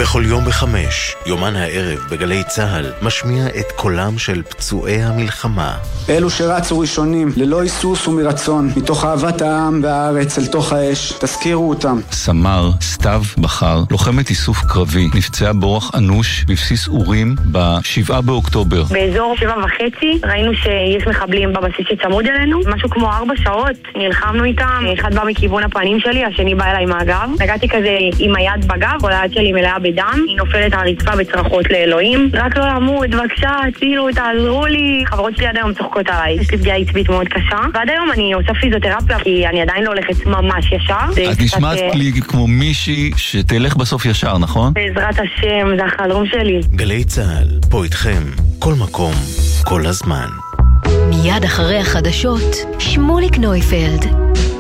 בכל יום ב5, יומן הערב בגלי צהל, משמיע את קולם של פצועי המלחמה. אלו שרצו ראשונים, ללא היסוס ומרצון, מתוך אהבת העם והארץ אל תוך האש, תזכירו אותם. סמ"ר סתיו בחר, לוחמת איסוף קרבי, נפצעה באורח אנוש בבסיס אורים ב7 באוקטובר. באזור 7:30 ראינו שיש מחבלים בבסיס שצמוד אלינו, משהו כמו 4 שעות, נלחמנו איתם, אחד בא מכיוון הפנים שלי, השני בא אליי מהגב. הגעתי כזה עם היד בגב, כל היד שלי מלאה בדם, היא נופלת על הרצפה בצרחות לאלוהים. רק לא למות, בבקשה, תצילו, תעזרו לי. חברות שלי עד היום צוחקות עליי. יש לי פגיעה עצבית מאוד קשה, ועד היום אני עושה פיזיותרפיה, כי אני עדיין לא הולכת ממש ישר. את נשמעת לי כמו מישהי שתלך בסוף ישר, נכון? בעזרת השם, זה החלום שלי. גלי צהל, פה איתכם, כל מקום, כל הזמן. מיד אחרי החדשות, שמוליק נויפלד.